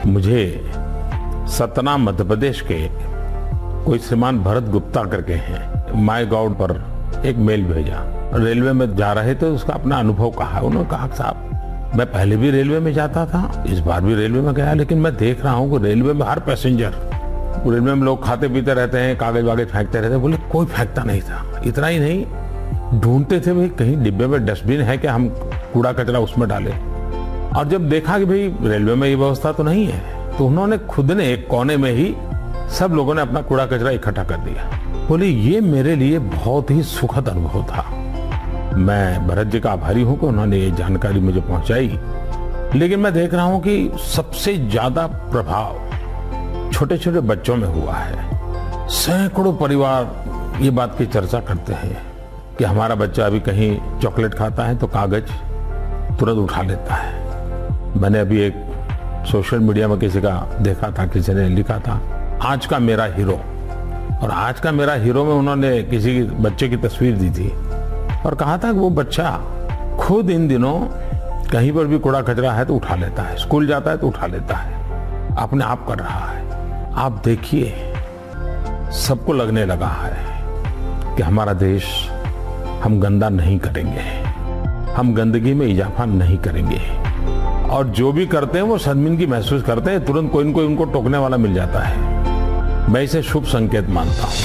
मुझे सतना मध्य प्रदेश के कोई श्रीमान भरत गुप्ता करके हैं, माय गॉड पर एक मेल भेजा। रेलवे में जा रहे थे, उसका अपना अनुभव कहा। उन्होंने कहा साहब मैं पहले भी रेलवे में जाता था, इस बार भी रेलवे में गया, लेकिन मैं देख रहा हूँ कि रेलवे में हर पैसेंजर, रेलवे में लोग खाते पीते रहते हैं, कागज वागज फेंकते रहते हैं। बोले कोई फेंकता नहीं था। इतना ही नहीं, ढूंढते थे भाई कहीं डिब्बे में डस्टबिन है क्या, हम कूड़ा कचरा उसमें डालें। और जब देखा कि भाई रेलवे में ये व्यवस्था तो नहीं है, तो उन्होंने खुद ने एक कोने में ही सब लोगों ने अपना कूड़ा कचरा इकट्ठा कर दिया। बोले ये मेरे लिए बहुत ही सुखद अनुभव था। मैं भरत जी का आभारी हूं कि उन्होंने ये जानकारी मुझे पहुंचाई। लेकिन मैं देख रहा हूं कि सबसे ज्यादा प्रभाव छोटे छोटे बच्चों में हुआ है। सैकड़ों परिवार ये बात की चर्चा करते हैं कि हमारा बच्चा अभी कहीं चॉकलेट खाता है तो कागज तुरंत उठा लेता है। मैंने अभी एक सोशल मीडिया में किसी का देखा था, किसी ने लिखा था आज का मेरा हीरो, और आज का मेरा हीरो में उन्होंने किसी बच्चे की तस्वीर दी थी और कहा था कि वो बच्चा खुद इन दिनों कहीं पर भी कूड़ा कचरा है तो उठा लेता है, स्कूल जाता है तो उठा लेता है, अपने आप कर रहा है। आप देखिए सबको लगने लगा है कि हमारा देश, हम गंदा नहीं करेंगे, हम गंदगी में इजाफा नहीं करेंगे, और जो भी करते हैं वो शर्मिंदगी महसूस करते हैं, तुरंत कोई न कोई उनको टोकने वाला मिल जाता है। मैं इसे शुभ संकेत मानता हूं।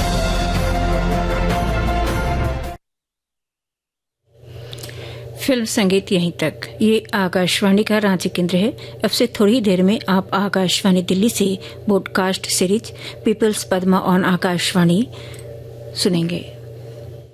फिल्म संगीत यहीं तक। ये आकाशवाणी का रांची केंद्र है। अब से थोड़ी देर में आप आकाशवाणी दिल्ली से podcast series peoples Padma on Akashvani सुनेंगे।